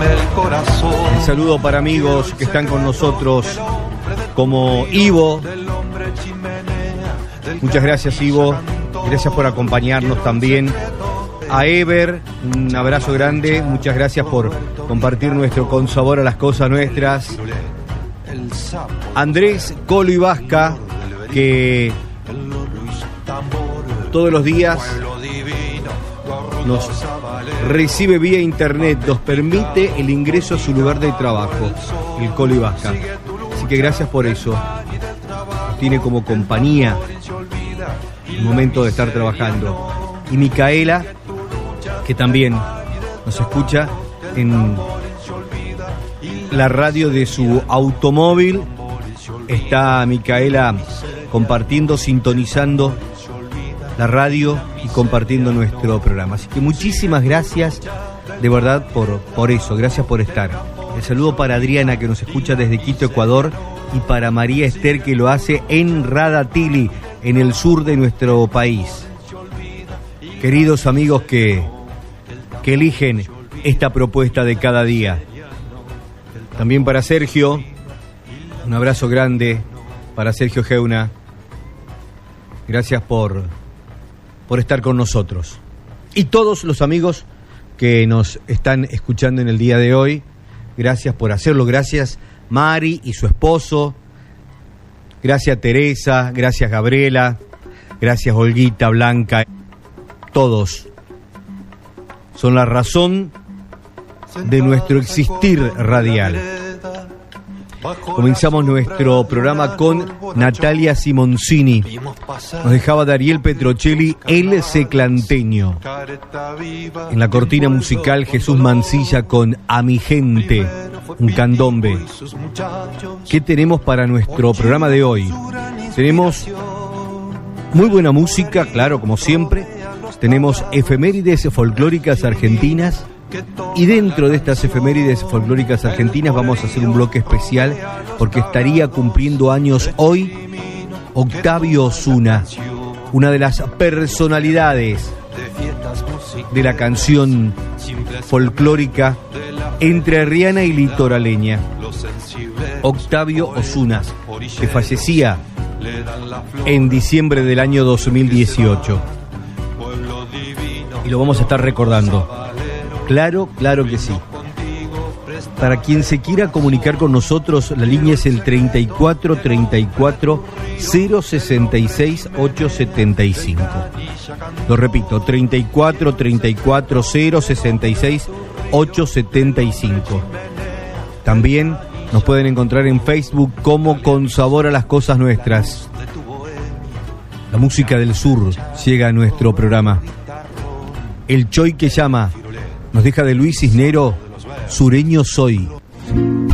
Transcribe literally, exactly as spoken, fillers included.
Un saludo para amigos que están con nosotros, como Ivo. Muchas gracias, Ivo. Gracias por acompañarnos también. A Ever, un abrazo grande. Muchas gracias por compartir nuestro Con Sabor a las Cosas Nuestras. Andrés Colo y Vasca, que todos los días nos recibe vía internet, nos permite el ingreso a su lugar de trabajo, el Colo y Vasca. Así que gracias por eso. Nos tiene como compañía el momento de estar trabajando. Y Micaela, que también nos escucha en la radio de su automóvil. Está Micaela compartiendo, sintonizando la radio y compartiendo nuestro programa. Así que muchísimas gracias de verdad por, por eso, gracias por estar. El saludo para Adriana, que nos escucha desde Quito, Ecuador, y para María Esther, que lo hace en Radatili, en el sur de nuestro país. Queridos amigos que, que eligen esta propuesta de cada día. También para Sergio, un abrazo grande para Sergio Geuna. Gracias por, por estar con nosotros. Y todos los amigos que nos están escuchando en el día de hoy, gracias por hacerlo. Gracias Mari y su esposo. Gracias Teresa, gracias Gabriela, gracias Olguita, Blanca. Todos son la razón de nuestro existir radial. Comenzamos nuestro programa con Natalia Simoncini. Nos dejaba Dariel Petrocelli, El Seclanteño. En la cortina musical, Jesús Mancilla con A mi gente, un candombe. ¿Qué tenemos para nuestro programa de hoy? Tenemos muy buena música, claro, como siempre. Tenemos efemérides folclóricas argentinas. Y dentro de estas efemérides folclóricas argentinas vamos a hacer un bloque especial porque estaría cumpliendo años hoy Octavio Osuna, una de las personalidades de la canción folclórica entrerriana y litoraleña. Octavio Osuna, que fallecía en diciembre del año dos mil dieciocho. Y lo vamos a estar recordando. Claro, claro que sí. Para quien se quiera comunicar con nosotros, la línea es el treinta y cuatro, treinta y cuatro, cero sesenta y seis, ochocientos setenta y cinco. Lo repito, treinta y cuatro, treinta y cuatro, cero sesenta y seis, ochocientos setenta y cinco. También nos pueden encontrar en Facebook como Con Sabor a las Cosas Nuestras. La música del sur llega a nuestro programa. El Choy que llama nos deja de Luis Cisnero, Sureño Soy.